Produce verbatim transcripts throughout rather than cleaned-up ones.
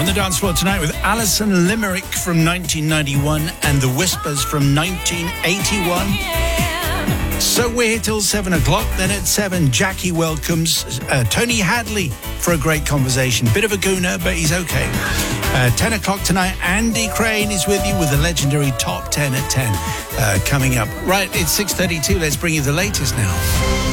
the dance floor tonight with Alison Limerick from nineteen ninety-one and The Whispers from nineteen eighty-one. So we're here till seven o'clock. Then at seven, Jackie welcomes uh, Tony Hadley for a great conversation. Bit of a gooner, but he's okay. Uh, ten o'clock tonight, Andy Crane is with you with the legendary Top ten at ten uh, coming up. Right, it's six thirty-two. Let's bring you the latest now.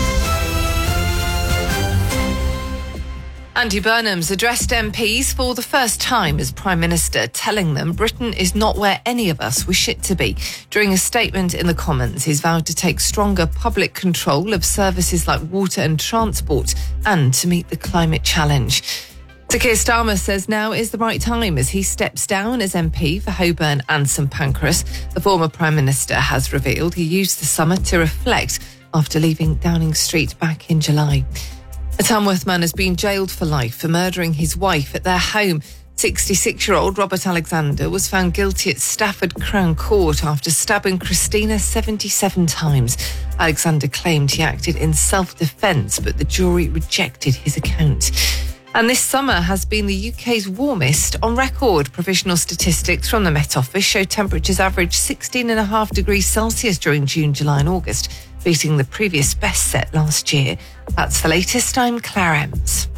Andy Burnham's addressed M Ps for the first time as Prime Minister, telling them Britain is not where any of us wish it to be. During a statement in the Commons, he's vowed to take stronger public control of services like water and transport and to meet the climate challenge. Sir Keir Starmer says now is the right time as he steps down as M P for Holborn and St Pancras. The former Prime Minister has revealed he used the summer to reflect after leaving Downing Street back in July. A Tamworth man has been jailed for life for murdering his wife at their home. sixty-six-year-old Robert Alexander was found guilty at Stafford Crown Court after stabbing Christina seventy-seven times. Alexander claimed he acted in self-defence, but the jury rejected his account. And this summer has been the U K's warmest on record. Provisional statistics from the Met Office show temperatures averaged sixteen point five degrees Celsius during June, July and August, beating the previous best set last year. That's the latest. I'm Claire Ems.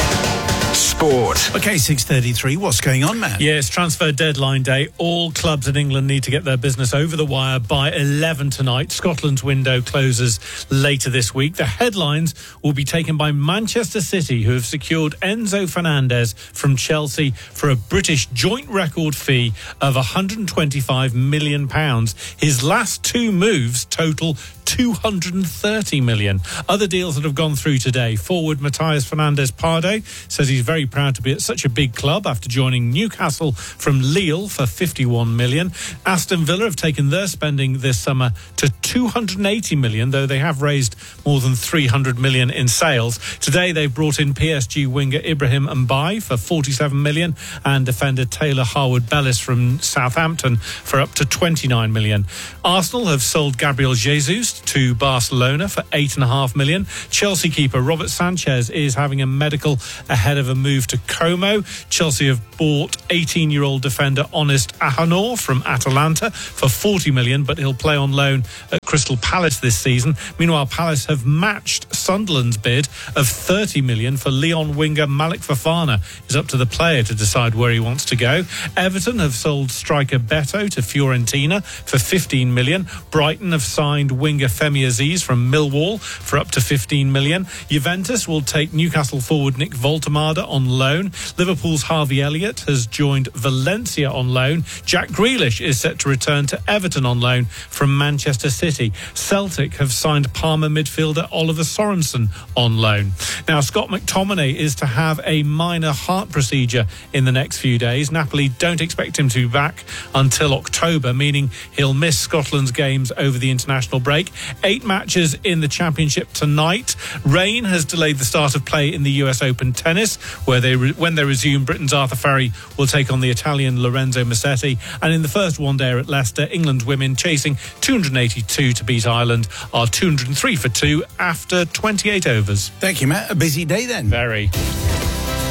Sport. Okay, six thirty-three. What's going on, man? Yes, transfer deadline day. All clubs in England need to get their business over the wire by eleven tonight. Scotland's window closes later this week. The headlines will be taken by Manchester City, who have secured Enzo Fernandez from Chelsea for a British joint record fee of one hundred twenty-five million pounds. His last two moves total two hundred thirty million pounds. Other deals that have gone through today. Forward Matthias Fernandes-Pardo says he's very proud to be at such a big club after joining Newcastle from Lille for fifty-one million pounds. Aston Villa have taken their spending this summer to two hundred eighty million pounds, though they have raised more than three hundred million pounds in sales. Today they've brought in P S G winger Ibrahim Mbaye for forty-seven million pounds and defender Taylor Harwood-Bellis from Southampton for up to twenty-nine million pounds. Arsenal have sold Gabriel Jesus to Barcelona for eight point five million pounds. Chelsea keeper Robert Sanchez is having a medical ahead of a move to Como. Chelsea have bought eighteen-year-old defender Honest Ahanor from Atalanta for forty million pounds, but he'll play on loan at Crystal Palace this season. Meanwhile, Palace have matched Sunderland's bid of thirty million pounds for Lyon winger Malik Fofana. It's up to the player to decide where he wants to go. Everton have sold striker Beto to Fiorentina for fifteen million pounds. Brighton have signed winger Femi Aziz from Millwall for up to fifteen million pounds. Juventus will take Newcastle forward Nick Voltemada on loan. Liverpool's Harvey Elliott has joined Valencia on loan. Jack Grealish is set to return to Everton on loan from Manchester City. Celtic have signed Parma midfielder Oliver Sorensen on loan. Now, Scott McTominay is to have a minor heart procedure in the next few days. Napoli don't expect him to be back until October, meaning he'll miss Scotland's games over the international break. Eight matches in the Championship tonight. Rain has delayed the start of play in the U S Open tennis, where they re- when they resume, Britain's Arthur Ferry will take on the Italian Lorenzo Musetti. And in the first one-dayer at Leicester, England's women, chasing two hundred eighty-two to beat Ireland, are two hundred three for two after twenty-eight overs. Thank you, Matt. A busy day then. Very.